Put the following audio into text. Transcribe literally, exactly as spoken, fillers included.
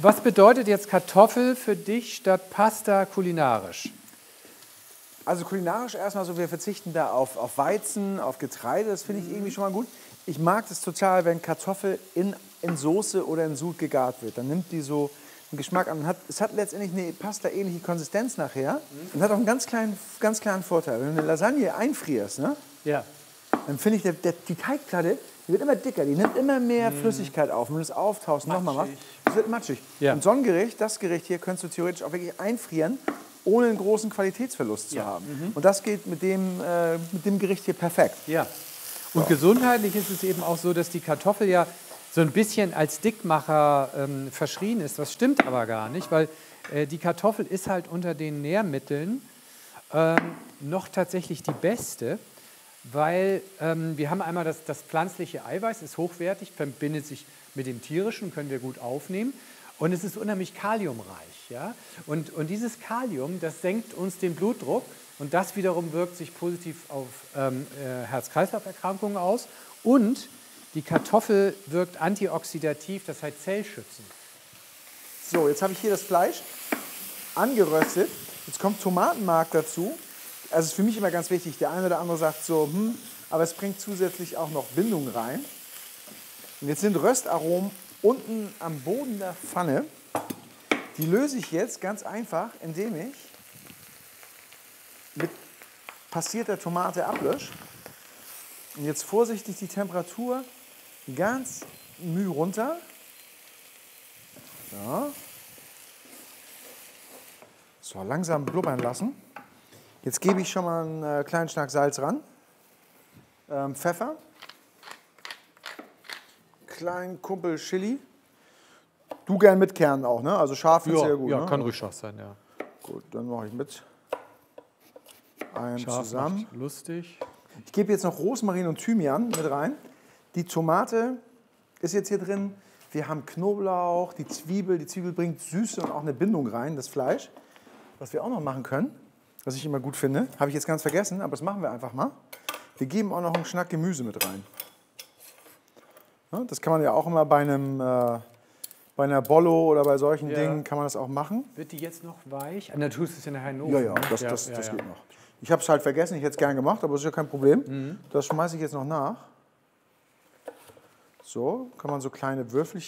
Was bedeutet jetzt Kartoffel für dich statt Pasta kulinarisch? Also kulinarisch erstmal so, wir verzichten da auf, auf Weizen, auf Getreide, das finde ich irgendwie schon mal gut. Ich mag das total, wenn Kartoffel in, in Soße oder in Sud gegart wird. Dann nimmt die so einen Geschmack an. Hat, es hat letztendlich eine Pasta-ähnliche Konsistenz nachher mhm. und hat auch einen ganz kleinen, ganz kleinen Vorteil. Wenn du eine Lasagne einfrierst, ne, ja. dann finde ich, der, der, die Teigplatte, die wird immer dicker, die nimmt immer mehr mm. Flüssigkeit auf. Wenn du es auftaust, nochmal machst, es wird matschig. Ja. Und so ein Gericht, das Gericht hier, könntest du theoretisch auch wirklich einfrieren, ohne einen großen Qualitätsverlust zu ja. haben. Mhm. Und das geht mit dem, äh, mit dem Gericht hier perfekt. Ja. Und so. Gesundheitlich ist es eben auch so, dass die Kartoffel ja so ein bisschen als Dickmacher ähm, verschrien ist. Das stimmt aber gar nicht, weil äh, die Kartoffel ist halt unter den Nährmitteln ähm, noch tatsächlich die beste. Weil ähm, wir haben einmal das, das pflanzliche Eiweiß, ist hochwertig, verbindet sich mit dem tierischen, können wir gut aufnehmen. Und es ist unheimlich kaliumreich. Ja? Und, und dieses Kalium, das senkt uns den Blutdruck und das wiederum wirkt sich positiv auf ähm, äh, Herz-Kreislauf-Erkrankungen aus. Und die Kartoffel wirkt antioxidativ, das heißt zellschützend. So, jetzt habe ich hier das Fleisch angeröstet. Jetzt kommt Tomatenmark dazu. Also es ist für mich immer ganz wichtig, der eine oder andere sagt so, hm, aber es bringt zusätzlich auch noch Bindung rein. Und jetzt sind Röstaromen unten am Boden der Pfanne. Die löse ich jetzt ganz einfach, indem ich mit passierter Tomate ablösche. Und jetzt vorsichtig die Temperatur ganz müh runter. So, so langsam blubbern lassen. Jetzt gebe ich schon mal einen äh, kleinen Schlag Salz ran, ähm, Pfeffer, kleinen Kumpel Chili. Du gern mit Kernen auch, ne? Also scharf ist ja, sehr gut. Ja, ne? kann ruhig scharf sein, ja. Gut, dann mache ich mit. Ein Scharf zusammen. macht lustig. Ich gebe jetzt noch Rosmarin und Thymian mit rein. Die Tomate ist jetzt hier drin. Wir haben Knoblauch, die Zwiebel. Die Zwiebel bringt Süße und auch eine Bindung rein, das Fleisch. Was wir auch noch machen können, was ich immer gut finde, habe ich jetzt ganz vergessen, aber das machen wir einfach mal. Wir geben auch noch einen Schnack Gemüse mit rein. Ja, das kann man ja auch immer bei einem, äh, bei einer Bollo oder bei solchen ja. Dingen kann man das auch machen. Wird die jetzt noch weich? Ah, natürlich ist es ja nachher in den Ofen. Ja, ja, ne? das, ja, das, ja, das ja. geht noch. Ich habe es halt vergessen, ich hätte es gern gemacht, aber das ist ja kein Problem. Mhm. Das schmeiße ich jetzt noch nach. So, kann man so kleine Würfelchen